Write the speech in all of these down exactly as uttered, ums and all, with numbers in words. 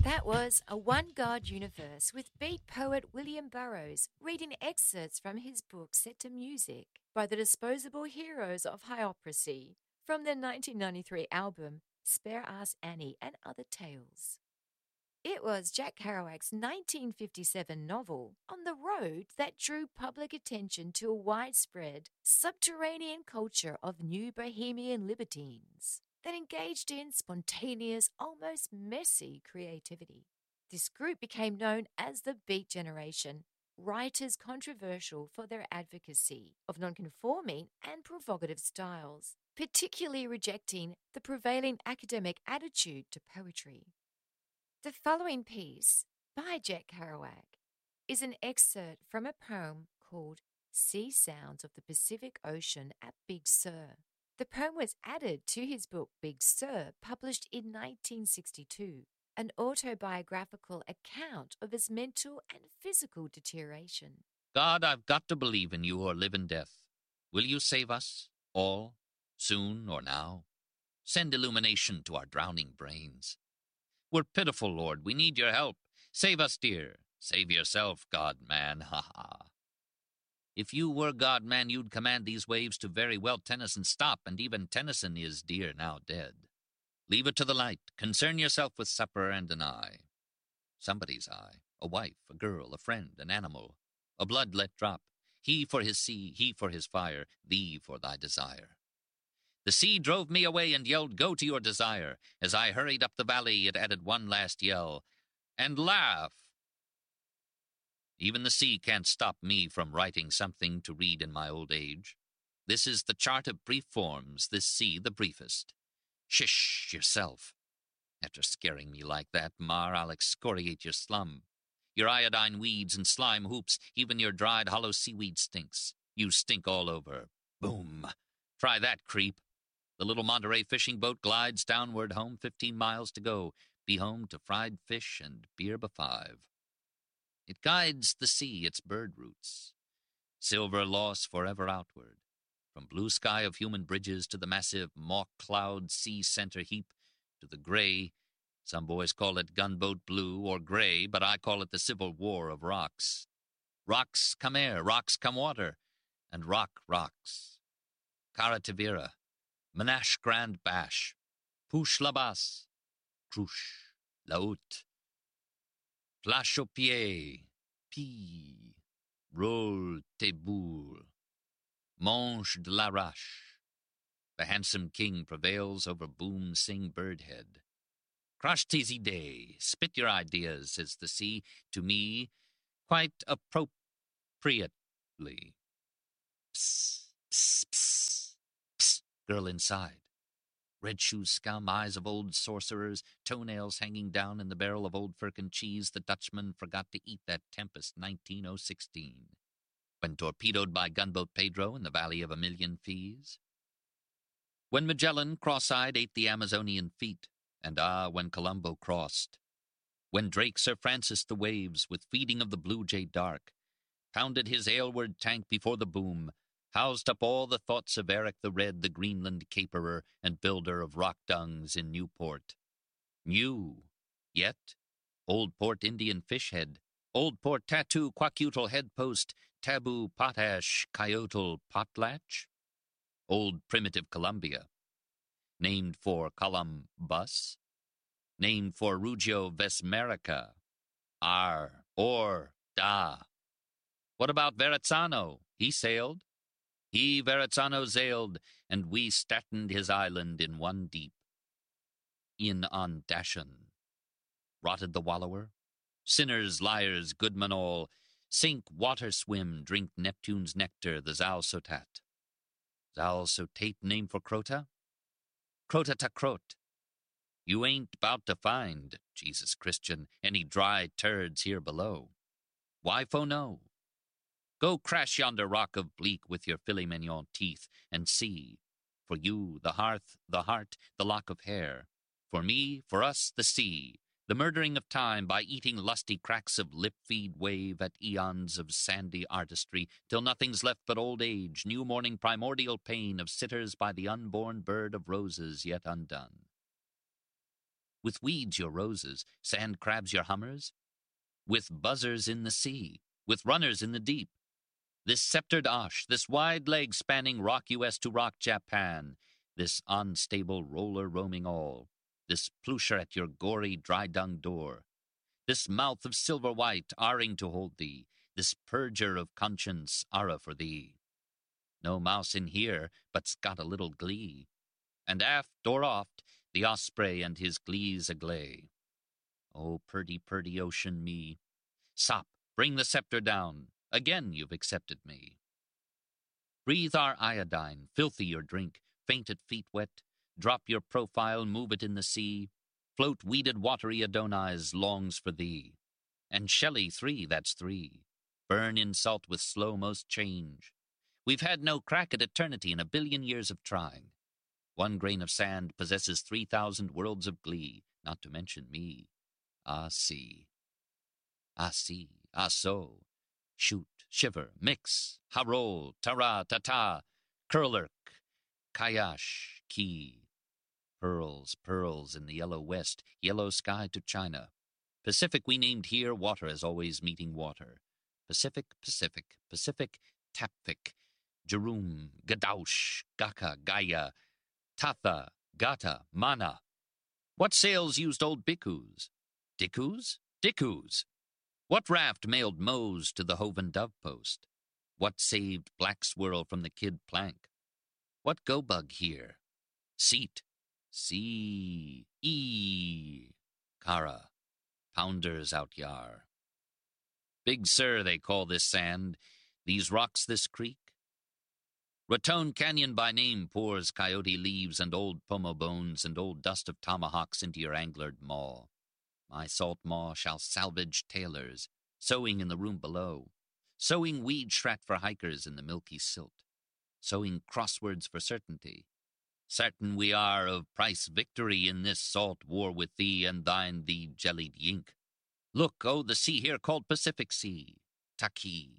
That was A One God Universe with beat poet William Burroughs reading excerpts from his book set to music by the Disposable Heroes of Hypocrisy from their nineteen ninety-three album Spare Ass Annie and Other Tales. It was Jack Kerouac's nineteen fifty-seven novel On the Road that drew public attention to a widespread subterranean culture of new bohemian libertines that engaged in spontaneous, almost messy creativity. This group became known as the Beat Generation, writers controversial for their advocacy of nonconforming and provocative styles, particularly rejecting the prevailing academic attitude to poetry. The following piece by Jack Kerouac is an excerpt from a poem called Sea Sounds of the Pacific Ocean at Big Sur. The poem was added to his book Big Sur, published in nineteen sixty-two, an autobiographical account of his mental and physical deterioration. God, I've got to believe in you or live in death. Will you save us, all, soon or now? Send illumination to our drowning brains. We're pitiful, Lord. We need your help. Save us, dear. Save yourself, God-man. Ha ha. If you were God-man, you'd command these waves to very well Tennyson stop, and even Tennyson is, dear, now dead. Leave it to the light. Concern yourself with supper and an eye. Somebody's eye. A wife, a girl, a friend, an animal. A blood let drop. He for his sea, he for his fire, thee for thy desire. The sea drove me away and yelled, go to your desire. As I hurried up the valley, it added one last yell. And laugh. Even the sea can't stop me from writing something to read in my old age. This is the chart of brief forms, this sea the briefest. Shish yourself. After scaring me like that, Mar, I'll excoriate your slum. Your iodine weeds and slime hoops, even your dried hollow seaweed stinks. You stink all over. Boom. Try that, creep. The little Monterey fishing boat glides downward home, fifteen miles to go. Be home to fried fish and beer by-five. It guides the sea its bird routes. Silver loss forever outward. From blue sky of human bridges to the massive mock cloud sea center heap to the gray, some boys call it gunboat blue or gray, but I call it the civil war of rocks. Rocks come air, rocks come water, and rock rocks. Cara Tavira, Manash Grand Bash, Push Labas, Crush, Laut, Flash au pied, Pi, Roll tes boules, Mange de l'Arrache. The handsome king prevails over Boom Sing Birdhead. Crush tes idées, spit your ideas, says the sea to me, quite appropriately. Psst, psst, psst, psst, girl inside. Red shoes scum, eyes of old sorcerers, toenails hanging down in the barrel of old firkin cheese the Dutchman forgot to eat that Tempest nineteen oh sixteen. When torpedoed by gunboat Pedro in the Valley of a Million Fees. When Magellan cross-eyed ate the Amazonian feet, and ah, when Colombo crossed. When Drake Sir Francis the waves, with feeding of the blue jay dark, pounded his aylward tank before the boom, housed up all the thoughts of Eric the Red, the Greenland caperer and builder of rock dungs in Newport. New, yet, Old Port Indian Fishhead, Old Port Tattoo Quacutal Head Post, Taboo Potash Coyotal Potlatch, Old Primitive Columbia, named for Columbus, named for Rugio Vesmerica, Ar, Or, Da. What about Verrazzano? He sailed. He Verrazzano sailed, and we stattened his island in one deep. In on Dashen. Rotted the wallower? Sinners, liars, goodmen all, sink, water swim, drink Neptune's nectar, the Zalsotat. Zalsotate name for Crota? Crota ta Crot. You ain't about to find, Jesus Christian, any dry turds here below. Why fo no? Go crash yonder rock of bleak with your filet mignon teeth, and see, for you, the hearth, the heart, the lock of hair, for me, for us, the sea, the murdering of time by eating lusty cracks of lip-feed wave at eons of sandy artistry, till nothing's left but old age, new morning primordial pain of sitters by the unborn bird of roses yet undone. With weeds your roses, sand crabs your hummers? With buzzers in the sea, with runners in the deep? This sceptered Osh, this wide leg spanning rock U S to rock Japan, this unstable roller roaming all, this plusher at your gory dry dung door, this mouth of silver white arring to hold thee, this purger of conscience ara for thee. No mouse in here but's got a little glee, and aft or oft the osprey and his glees aglay. Oh, purdy, purdy ocean me, sop, bring the scepter down, again you've accepted me. Breathe our iodine, filthy your drink, faint at feet wet, drop your profile, move it in the sea, float weeded watery Adonais longs for thee. And Shelley three, that's three, burn in salt with slow most change. We've had no crack at eternity in a billion years of trying. One grain of sand possesses three thousand worlds of glee, not to mention me. Ah, see. Ah, see. Ah, so. Shoot, shiver, mix, ha-roll, ta-ra, ta-ta, curlerk, kayash, key. Pearls, pearls in the yellow west, yellow sky to China. Pacific we named here, water as always meeting water. Pacific, Pacific, Pacific, Tapfic, Jerum, Gadaush, Gaka, Gaia, Tatha, Gata, Mana. What sails used old bhikkhus? Dickus? Dickus. What raft mailed Mose to the Hoven Dove Post? What saved Black Swirl from the Kid Plank? What go bug here? Seat. C. E. Kara. Pounders out yar. Big Sur they call this sand, these rocks this creek. Raton Canyon by name pours coyote leaves and old pomo bones and old dust of tomahawks into your anglered maw. My salt maw shall salvage tailors, sowing in the room below, sowing weed shrat for hikers in the milky silt, sowing crosswords for certainty. Certain we are of price victory in this salt war with thee and thine thee jellied yink. Look, oh, the sea here called Pacific Sea, Taki.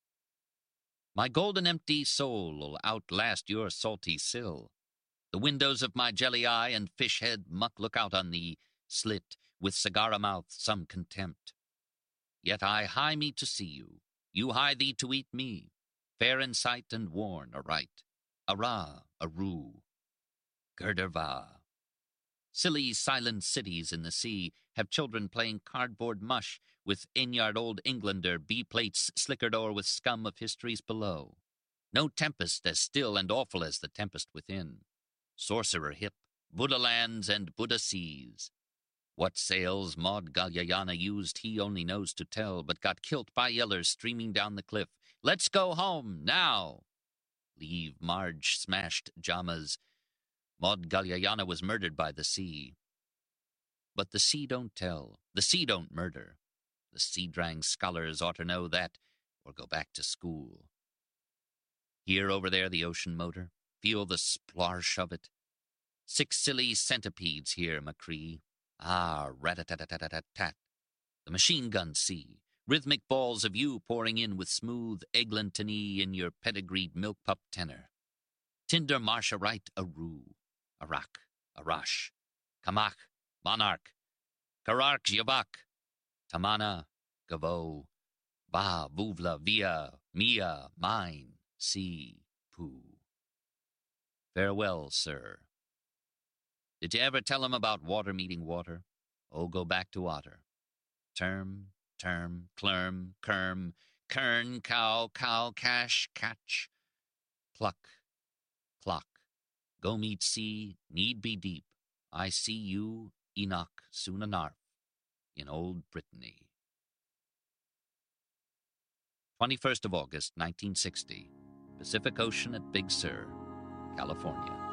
My golden empty soul'll outlast your salty sill. The windows of my jelly eye and fish head muck look out on thee, slit with cigar mouth some contempt. Yet I hie me to see you, you hie thee to eat me, fair in sight and worn aright. Ara, aru, Gerderva. Silly silent cities in the sea have children playing cardboard mush with eight-yard-old Englander B-plates slickered o'er with scum of histories below. No tempest as still and awful as the tempest within. Sorcerer hip, Buddha lands and Buddha seas. What sails Maud Galyayana used he only knows to tell, but got kilt by yellers streaming down the cliff. Let's go home, now! Leave Marge smashed Jamas. Maud Galyayana was murdered by the sea. But the sea don't tell, the sea don't murder. The sea-drang scholars ought to know that, or go back to school. Hear over there the ocean motor, feel the splarsh of it. Six silly centipedes here, Macree. Ah, rat-a-tat-a-tat-a-tat. The machine gun see, rhythmic balls of you pouring in with smooth eglantiny in your pedigreed milk pup tenor. Tinder marsha right aru, arak, arash, kamach, monarch, karak javak, tamana, gavo, ba, vuvla, via, mia, mine, see, poo. Farewell, sir. Did you ever tell him about water meeting water? Oh, go back to water. Term, term, clerm, kerm, kern, cow, cow, cash, catch, pluck, clock. Go meet sea, need be deep. I see you, Enoch, soon anarf, in old Brittany. twenty-first of August, nineteen sixty, Pacific Ocean at Big Sur, California.